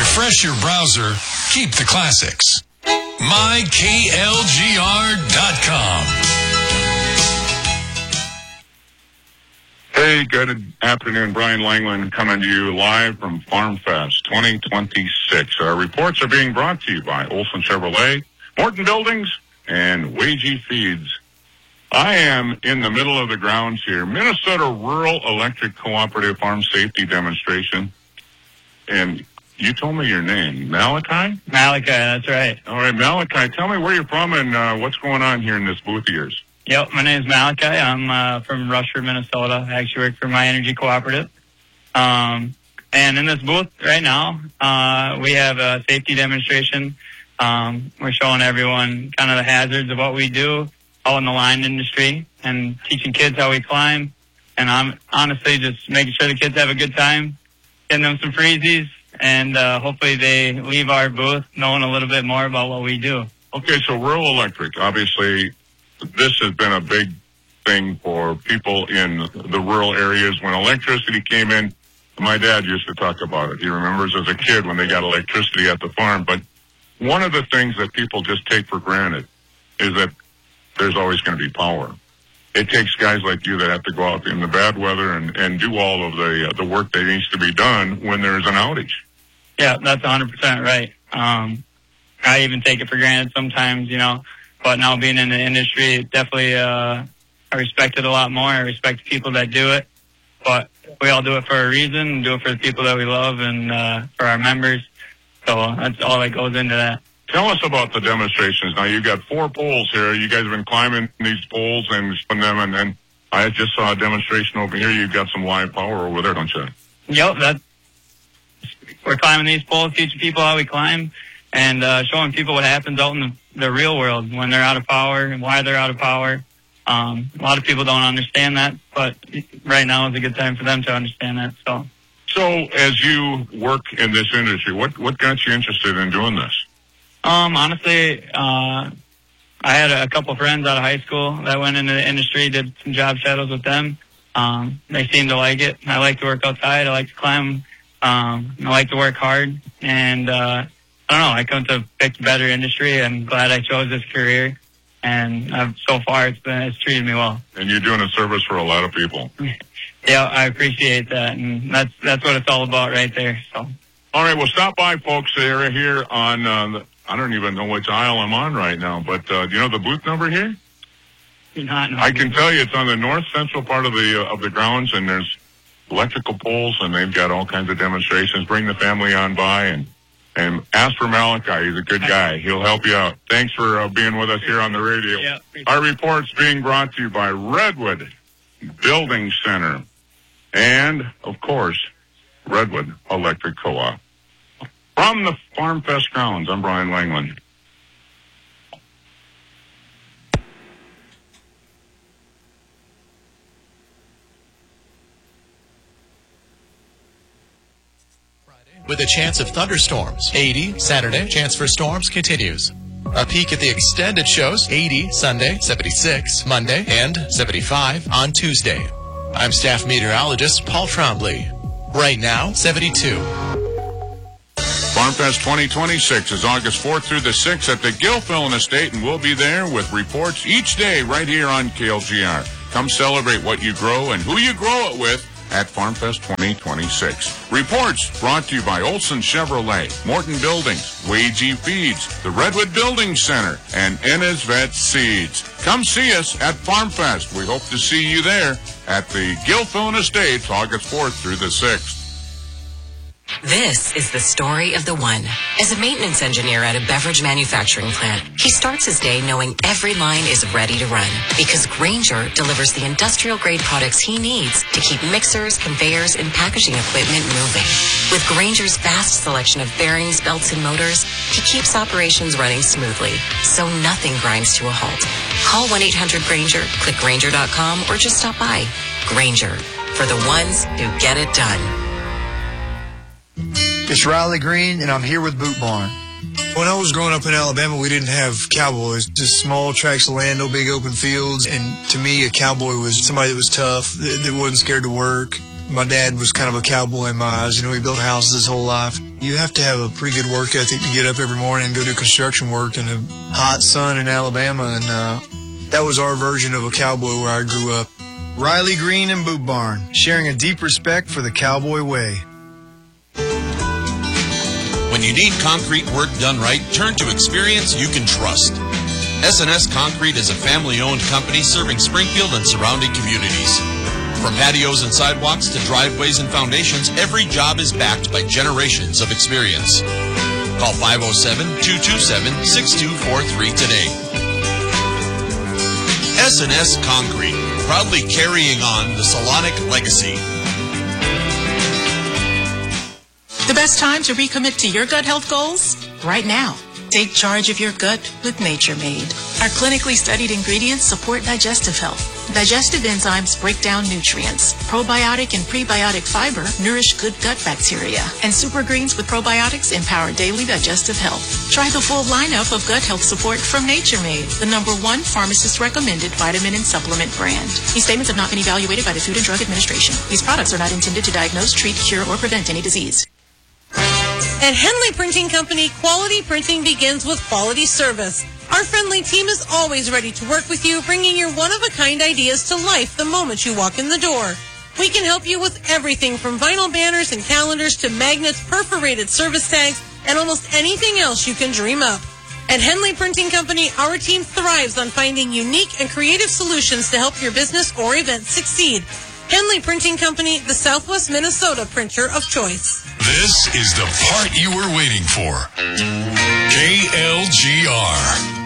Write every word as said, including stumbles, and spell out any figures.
Refresh your browser. Keep the classics. my K L G R dot com. Hey, good afternoon. Brian Langland coming to you live from Farm Fest twenty twenty-six. Our reports are being brought to you by Olson Chevrolet, Morton Buildings, and Wagey Feeds. I am in the middle of the grounds here. Minnesota Rural Electric Cooperative Farm Safety Demonstration. And you told me your name. Malachi? Malachi, that's right. All right, Malachi, tell me where you're from and uh, what's going on here in this booth of yours. Yep, my name's Malachi. I'm uh, from Rushford, Minnesota. I actually work for My Energy Cooperative. Um, and in this booth right now, uh, we have a safety demonstration. Um, we're showing everyone kind of the hazards of what we do out in the line industry and teaching kids how we climb. And I'm honestly just making sure the kids have a good time, getting them some freezies, and uh, hopefully they leave our booth knowing a little bit more about what we do. Okay, so Rural Electric, obviously, this has been a big thing for people in the rural areas. When electricity came in, my dad used to talk about it. He remembers as a kid when they got electricity at the farm. But one of the things that people just take for granted is that there's always going to be power. It takes guys like you that have to go out in the bad weather and, and do all of the uh, the work that needs to be done when there's an outage. Yeah, that's one hundred percent right. Um, I even take it for granted sometimes, you know. But now being in the industry, definitely uh, I respect it a lot more. I respect the people that do it. But we all do it for a reason, do it for the people that we love and uh, for our members. So that's all that goes into that. Tell us about the demonstrations. Now, you've got four poles here. You guys have been climbing these poles and spin them, and then I just saw a demonstration over here. You've got some live power over there, don't you? Yep, that's, we're climbing these poles, teaching people how we climb, and uh, showing people what happens out in the, the real world when they're out of power and why they're out of power. Um, a lot of people don't understand that, but right now is a good time for them to understand that. So, so as you work in this industry, what, what got you interested in doing this? Um, honestly, uh, I had a couple of friends out of high school that went into the industry, did some job shadows with them. Um, they seemed to like it. I like to work outside. I like to climb. Um, I like to work hard. And, uh, I don't know, I come to pick a better industry. I'm glad I chose this career. And I've, so far it's been, it's treated me well. And you're doing a service for a lot of people. Yeah, I appreciate that. And that's, that's what it's all about right there. So. All right, well, stop by, folks. They're here on, uh, the, I don't even know which aisle I'm on right now, but uh, do you know the booth number here? Not I can tell you it's on the north central part of the uh, of the grounds, and there's electrical poles, and they've got all kinds of demonstrations. Bring the family on by and and ask for Malachi. He's a good guy. He'll help you out. Thanks for uh, being with us here on the radio. Yeah, our report's being brought to you by Redwood Building Center and, of course, Redwood Electric Co-op. From the Farm Fest grounds, I'm Brian Langland. With a chance of thunderstorms. eighty Saturday, chance for storms continues. A peek at the extended shows, eighty Sunday, seventy-six Monday, and seventy-five on Tuesday. I'm staff meteorologist Paul Trombley. Right now, seventy-two. Farm Fest twenty twenty-six is August fourth through the sixth at the Gilfillan Estate, and we'll be there with reports each day right here on K L G R. Come celebrate what you grow and who you grow it with at Farm Fest twenty twenty-six. Reports brought to you by Olson Chevrolet, Morton Buildings, Wagey Feeds, the Redwood Building Center, and Ennis Vet Seeds. Come see us at Farm Fest. We hope to see you there at the Gilfillan Estates August fourth through the sixth. This is the story of the one. As a maintenance engineer at a beverage manufacturing plant, he starts his day knowing every line is ready to run because Grainger delivers the industrial-grade products he needs to keep mixers, conveyors, and packaging equipment moving. With Grainger's vast selection of bearings, belts, and motors, he keeps operations running smoothly, so nothing grinds to a halt. Call one eight hundred Grainger, click Grainger dot com, or just stop by. Grainger, for the ones who get it done. It's Riley Green, and I'm here with Boot Barn. When I was growing up in Alabama, we didn't have cowboys, just small tracts of land, no big open fields. And to me, a cowboy was somebody that was tough, that, that wasn't scared to work. My dad was kind of a cowboy in my eyes. You know, he built houses his whole life. You have to have a pretty good work ethic to get up every morning and go do construction work in the hot sun in Alabama. And uh, that was our version of a cowboy where I grew up. Riley Green and Boot Barn, sharing a deep respect for the cowboy way. When you need concrete work done right, turn to experience you can trust. S and S Concrete is a family-owned company serving Springfield and surrounding communities. From patios and sidewalks to driveways and foundations, every job is backed by generations of experience. Call five oh seven, two two seven, six two four three today. S and S Concrete, proudly carrying on the Salonic legacy. The best time to recommit to your gut health goals? Right now. Take charge of your gut with Nature Made. Our clinically studied ingredients support digestive health. Digestive enzymes break down nutrients. Probiotic and prebiotic fiber nourish good gut bacteria. And super greens with probiotics empower daily digestive health. Try the full lineup of gut health support from Nature Made, the number one pharmacist-recommended vitamin and supplement brand. These statements have not been evaluated by the Food and Drug Administration. These products are not intended to diagnose, treat, cure, or prevent any disease. At Henley Printing Company, quality printing begins with quality service. Our friendly team is always ready to work with you, bringing your one-of-a-kind ideas to life the moment you walk in the door. We can help you with everything from vinyl banners and calendars to magnets, perforated service tags, and almost anything else you can dream up. At Henley Printing Company, our team thrives on finding unique and creative solutions to help your business or event succeed. Henley Printing Company, the Southwest Minnesota printer of choice. This is the part you were waiting for. K L G R.